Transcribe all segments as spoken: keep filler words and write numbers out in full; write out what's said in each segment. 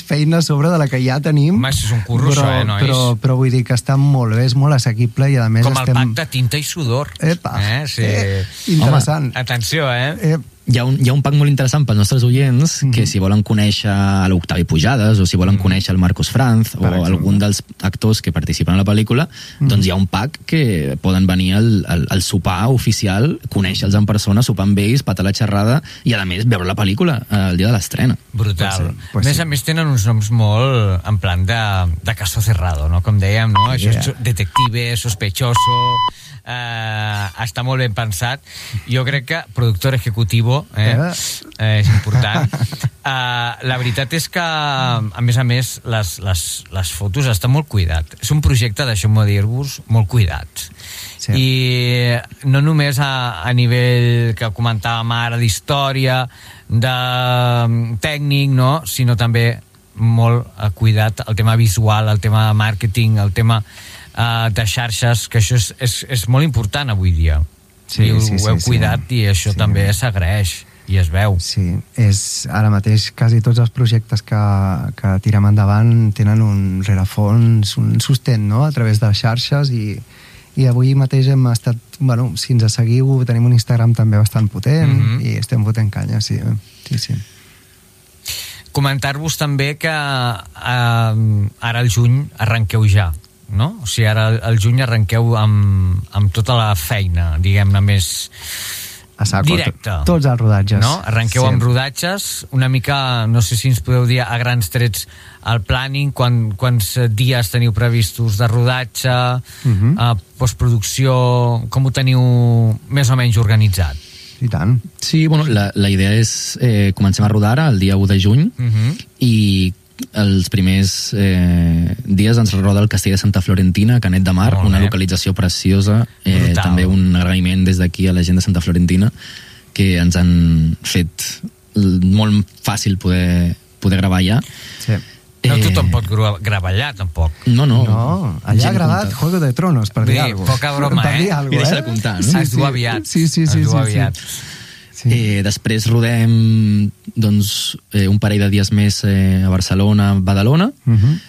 feina a sobre de la que ja tenim. Home, això és un curro, però, això, eh, nois? Però, però vull dir que està molt bé, és molt assequible i a més Com estem... el pack de tinta i sudor. Epa, eh? Sí. eh, interessant. Home, atenció, eh? Eh, Hi ha, un, hi ha un pack molt interessant pels nostres oients que Mhm. si volen conèixer l'Octavi Pujades o si volen conèixer el Marcos Franz o Per exemple. algun dels actors que participen a la pel·lícula, doncs hi ha un pack que poden venir al, al, al sopar oficial, conèixer-los en persona, sopar amb ells, patar la xerrada i a més veure la pel·lícula el dia de l'estrena. Brutal. Pues sí, pues a més sí. a més tenen uns noms molt en plan de, de caso cerrado, no? Com dèiem, no? Això Yeah. és detective, sospechoso... Uh, està molt ben pensat. Jo crec que productor ejecutivo eh, eh, és important. Uh, la veritat és que a més a més les, les, les fotos estan molt cuidat. És un projecte, deixeu-me dir-vos, molt cuidat. Sí. I no només a, a nivell que comentàvem ara d'història, de tècnic, no? Sinó també molt eh, cuidat el tema visual, el tema de màrqueting, el tema Uh, de xarxes, que això és, és, és molt important avui dia. Sí, I ho, sí, ho heu sí, cuidat sí. i això Sí. també s'agraeix i es veu. Sí, és ara mateix quasi tots els projectes que, que tirem endavant tenen un rerefons, un sostén, no?, a través de les xarxes i, i avui mateix hem estat, bueno, si ens seguiu, tenim un Instagram també bastant potent Mhm. i estem fotent canya, sí, sí, sí. Comentar-vos també que uh, ara al juny arrenqueu ja, no? O sigui, ara al juny arrenqueu amb, amb tota la feina, diguem-ne, més A saco, directa. Tots els rodatges. No? Arrenqueu sí. amb rodatges, una mica, no sé si ens podeu dir a grans trets el planning, quan, quants dies teniu previstos de rodatge, Mhm. uh, postproducció, com ho teniu més o menys organitzat? I tant. Sí, bueno, la, la idea és eh, comencem a rodar ara el dia u de juny Uh-huh. i els primers eh, dies ens roda el Castell de Santa Florentina, Canet de Mar, Molt una bé. localització preciosa. Eh, Brutal. també un agraïment des d'aquí a la gent de Santa Florentina que ens han fet l- molt fàcil poder, poder gravar allà. Sí. No Eh, tothom pot gru- gravar allà, tampoc. No, no. No, allà ha Gent gravat compta. Juego de Tronos, per dir Bé, alguna cosa. poca broma, per eh? dir alguna I deixa cosa, de comptar, no? Sí, es sí. du aviat. Sí, sí, Es sí. du sí, aviat. Sí. Eh, després rodem doncs, eh, un parell de dies més eh, a Barcelona, Badalona, Mhm.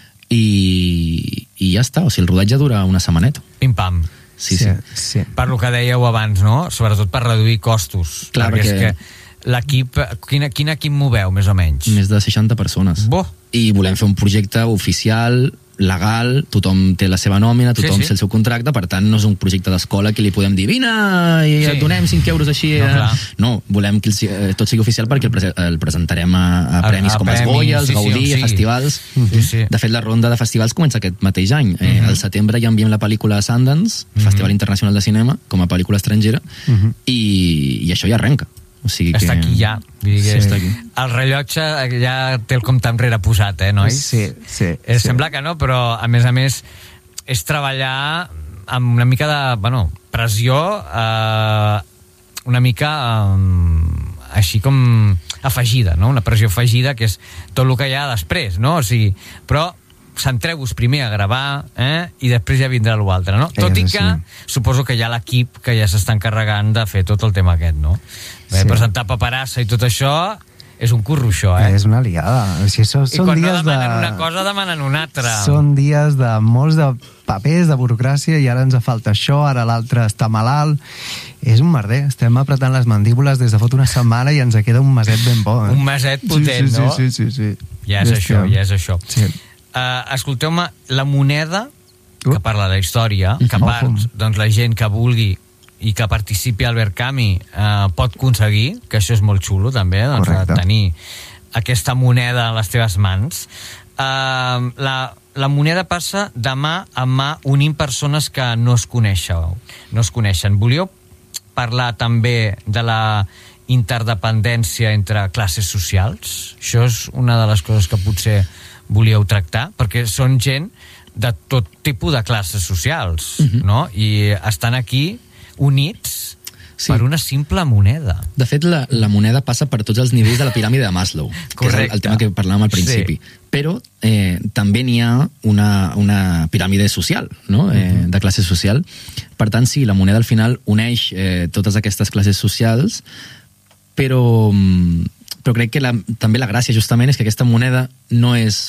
i, i ja està. O sigui, el rodatge dura una setmaneta. Pim-pam. Sí, sí. sí. Per lo que dèieu abans, no? Sobretot per reduir costos. Clar, perquè, perquè- és que l'equip... Quin, quin equip moveu, més o menys? Més de seixanta persones. Bo. I volem fer un projecte oficial, legal, tothom té la seva nòmina, tothom Sí, sí. sí, sí. té el seu contracte, per tant no és un projecte d'escola que li podem dir vine i Sí. et donem cinc euros així. No, eh? clar. no volem que el, eh, tot sigui oficial perquè el, prese el presentarem a, a, A- premis a com els premis, Goya, els sí, sí, Gaudí, on sigui. a festivals. Sí, sí. De fet, la ronda de festivals comença aquest mateix any. Eh, Mhm. Al setembre ja enviem la pel·lícula a Sundance, Mhm. Festival Internacional de Cinema, com a pel·lícula estrangera, Mhm. i, i això ja arrenca. O sigui que... Està aquí ja. Vull dir que Sí, està aquí. El rellotge ja té el compte enrere posat, eh, nois? Sí, sí, Eh, sí. Sembla que no, però a més a més és treballar amb una mica de, bueno, pressió, eh, una mica eh, així com afegida, no? Una pressió afegida, que és tot el que hi ha després, no? O sigui, però centreu-vos primer a gravar, eh? I després ja vindrà l'altre, no? Tot i És que així. suposo que hi ha l'equip que ja s'està encarregant de fer tot el tema aquest, no? Bé, Sí. presentar paperassa i tot això és un curro, això, eh? És una liada. O sigui, són, I són quan no dies demanen de... una cosa, demanen una altra. Són dies de molts de papers, de burocràcia, i ara ens falta això, ara l'altre està malalt. És un merder. Estem apretant les mandíbules des de fot una setmana i ens queda un meset ben bo. Eh? Un meset potent, sí, sí, no? Sí, sí, sí. sí. Ja és Bèstia. això, ja és això. Sí. Uh, escolteu-me, la moneda que Uh. parla de la història, que a part, Ojo. doncs la gent que vulgui i que participi al Verkami uh, pot aconseguir, que això és molt xulo també, doncs, Correcte. de tenir aquesta moneda a les teves mans. Uh, la, la moneda passa de mà a mà unint persones que no es coneixeu, no es coneixen. Volíeu parlar també de la interdependència entre classes socials? Això és una de les coses que potser volíeu tractar, perquè són gent de tot tipus de classes socials, Mhm. no? I estan aquí units Sí. per una simple moneda. De fet, la, la moneda passa per tots els nivells de la piràmide de Maslow, que és el, Correcte. el tema que parlàvem al principi. Sí. Però eh, també n'hi ha una, una piràmide social, no? eh, de classe social. Per tant, sí, la moneda al final uneix eh, totes aquestes classes socials, però, mm, però crec que la, també la gràcia justament és que aquesta moneda no és